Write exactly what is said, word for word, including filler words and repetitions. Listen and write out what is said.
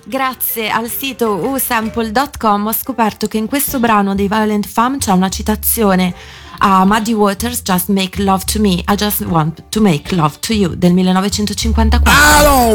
Grazie al sito u sample punto com ho scoperto che in questo brano dei Violent Femmes c'è una citazione a Muddy Waters, Just Make Love to Me, I Just Want to Make Love to You del millenovecentocinquantaquattro. I don't